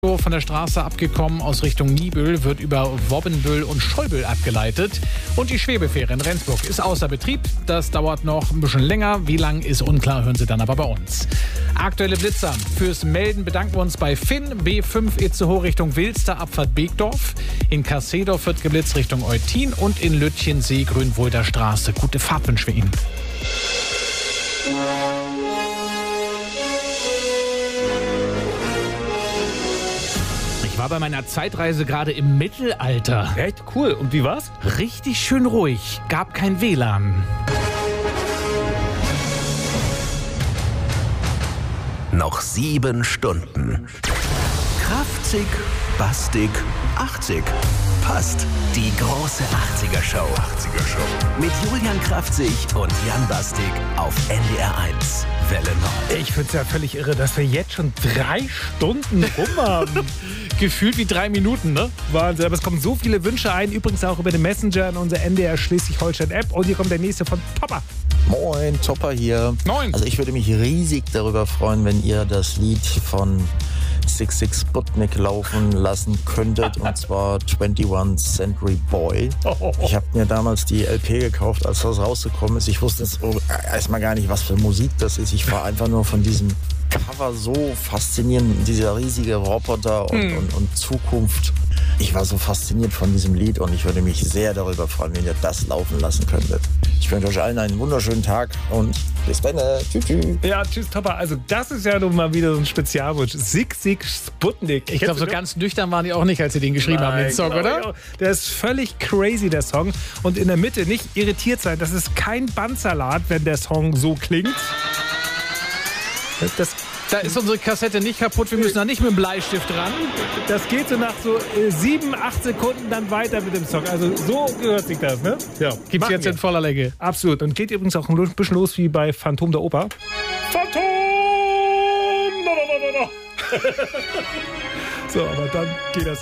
Von der Straße abgekommen aus Richtung Niebüll, wird über Wobbenbüll und Scheubel abgeleitet. Und die Schwebefähre in Rendsburg ist außer Betrieb. Das dauert noch ein bisschen länger. Wie lang ist unklar, hören Sie dann aber bei uns. Aktuelle Blitzer. Fürs Melden bedanken wir uns bei Finn. B5 Itzehoe Richtung Wilster, Abfahrt Beekdorf. In Kassedorf wird geblitzt Richtung Eutin und in Lütchensee, Grünwolder Straße. Gute Fahrt wünschen wir Ihnen. Ich war bei meiner Zeitreise gerade im Mittelalter. Echt? Cool. Und wie war's? Richtig schön ruhig. Gab kein WLAN. Noch 7 Stunden. Kraftzig, bastig, 80. Passt. Die große 80er-Show. Mit Julian Kraftzig und Jan Bastig auf NDR 1. Welle Nord. Ich find's ja völlig irre, dass wir jetzt schon 3 Stunden rum haben. Gefühlt wie 3 Minuten, ne? Wahnsinn. Aber es kommen so viele Wünsche ein. Übrigens auch über den Messenger in unserer NDR Schleswig-Holstein-App. Und hier kommt der nächste von Topper. Moin, Topper hier. Moin. Also ich würde mich riesig darüber freuen, wenn ihr das Lied von 66 Sputnik laufen lassen könntet, und zwar 21 Century Boy. Ich habe mir damals die LP gekauft, als das rausgekommen ist. Ich wusste erstmal gar nicht, was für Musik das ist. Ich war einfach nur von diesem Cover so faszinierend, dieser riesige Roboter und Zukunft. Ich war so fasziniert von diesem Lied und ich würde mich sehr darüber freuen, wenn ihr das laufen lassen könntet. Ich wünsche euch allen einen wunderschönen Tag und bis dann. Tschüss. Ja, tschüss, Topper. Also das ist ja nun mal wieder so ein Spezialwunsch. 66 Sputnik. Ich glaube, so ganz nüchtern waren die auch nicht, als sie den geschrieben haben, den Song, oder? Der ist völlig crazy, der Song. Und in der Mitte nicht irritiert sein. Das ist kein Bandsalat, wenn der Song so klingt. Da ist unsere Kassette nicht kaputt, wir müssen da nicht mit dem Bleistift ran. Das geht so nach so 7, 8 Sekunden dann weiter mit dem Song. Also so gehört sich das, ne? Ja. Gibt's jetzt in voller Länge. Absolut. Und geht übrigens auch ein bisschen los wie bei Phantom der Oper. Phantom! So, aber dann geht das